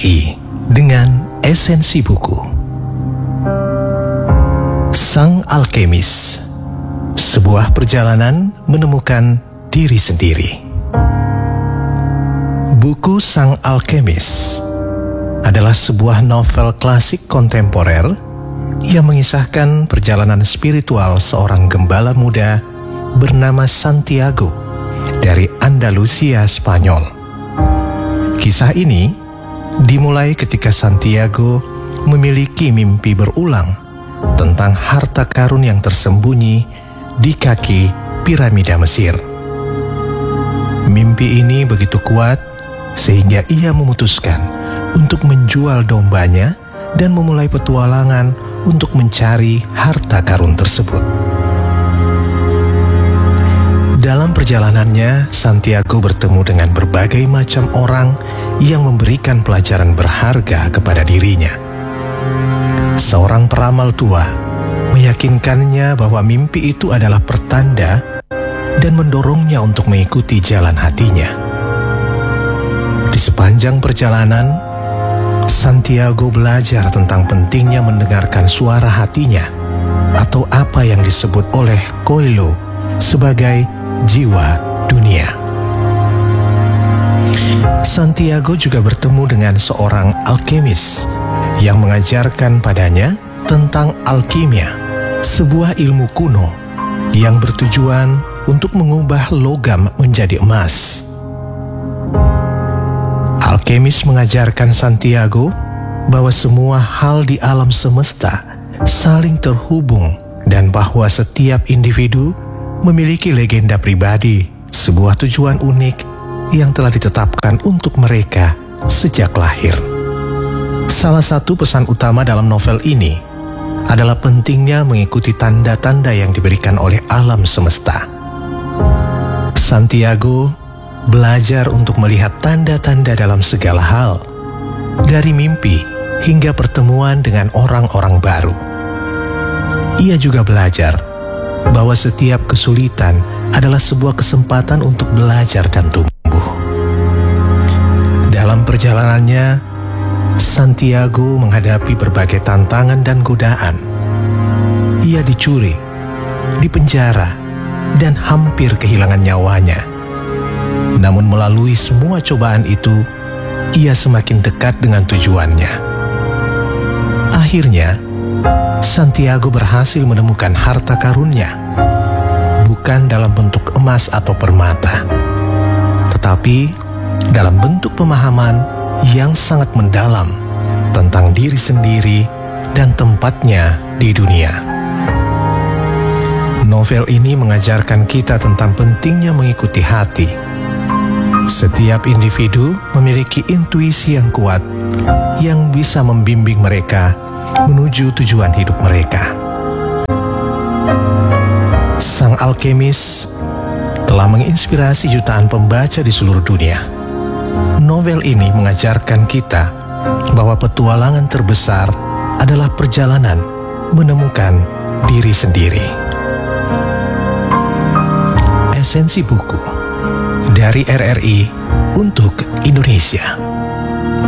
RRI dengan esensi buku. Sang Alkemis, sebuah perjalanan menemukan diri sendiri. Buku Sang Alkemis adalah sebuah novel klasik kontemporer yang mengisahkan perjalanan spiritual seorang gembala muda bernama Santiago dari Andalusia, Spanyol. Kisah ini dimulai ketika Santiago memiliki mimpi berulang tentang harta karun yang tersembunyi di kaki piramida Mesir. Mimpi ini begitu kuat sehingga ia memutuskan untuk menjual dombanya dan memulai petualangan untuk mencari harta karun tersebut. Dalam perjalanannya, Santiago bertemu dengan berbagai macam orang yang memberikan pelajaran berharga kepada dirinya. Seorang peramal tua meyakinkannya bahwa mimpi itu adalah pertanda dan mendorongnya untuk mengikuti jalan hatinya. Di sepanjang perjalanan, Santiago belajar tentang pentingnya mendengarkan suara hatinya, atau apa yang disebut oleh Coelho sebagai jiwa dunia. Santiago juga bertemu dengan seorang alkemis yang mengajarkan padanya tentang alkimia, sebuah ilmu kuno yang bertujuan untuk mengubah logam menjadi emas. Alkemis mengajarkan Santiago bahwa semua hal di alam semesta saling terhubung dan bahwa setiap individu memiliki legenda pribadi, sebuah tujuan unik yang telah ditetapkan untuk mereka sejak lahir. Salah satu pesan utama dalam novel ini adalah pentingnya mengikuti tanda-tanda yang diberikan oleh alam semesta. Santiago belajar untuk melihat tanda-tanda dalam segala hal, dari mimpi hingga pertemuan dengan orang-orang baru. Ia juga belajar bahwa setiap kesulitan adalah sebuah kesempatan untuk belajar dan tumbuh. Dalam perjalanannya, Santiago menghadapi berbagai tantangan dan godaan. Ia dicuri, dipenjara, dan hampir kehilangan nyawanya. Namun melalui semua cobaan itu, ia semakin dekat dengan tujuannya. Akhirnya, Santiago berhasil menemukan harta karunnya, bukan dalam bentuk emas atau permata, tetapi dalam bentuk pemahaman yang sangat mendalam tentang diri sendiri dan tempatnya di dunia. Novel ini mengajarkan kita tentang pentingnya mengikuti hati. Setiap individu memiliki intuisi yang kuat yang bisa membimbing mereka menuju tujuan hidup mereka. Sang Alkemis telah menginspirasi jutaan pembaca di seluruh dunia. Novel ini mengajarkan kita bahwa petualangan terbesar adalah perjalanan menemukan diri sendiri. Esensi buku dari RRI untuk Indonesia.